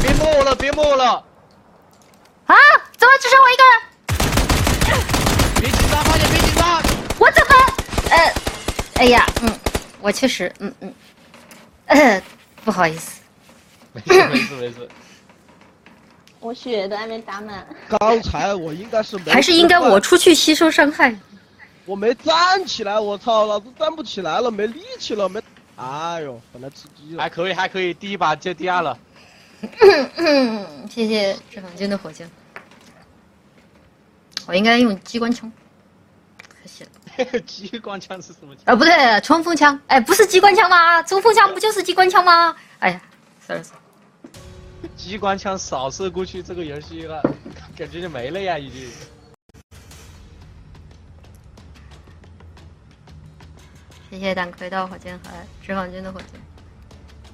别摸我了，别摸我了！ 啊！怎么只剩我一个人？ 别紧张，花姐，别紧张！ 我怎么？哎呀，我确实，不好意思。 没事没事没事。 我血都还没打满。 刚才我应该是没， 还是应该我出去吸收伤害。 我没站起来，我操，老子站不起来了，没力气了，没。哎呦，本来吃鸡了。 还可以还可以，第一把接第二了。 谢谢脂肪君的火箭。我应该用机关枪，可惜了。 机关枪是什么枪？ 不对，冲锋枪。哎，不是机关枪吗？冲锋枪不就是机关枪吗？哎呀，算了算了。 机关枪扫射过去，这个游戏了，感觉就没了呀，已经。 谢谢胆魁的火箭和脂肪君的火箭。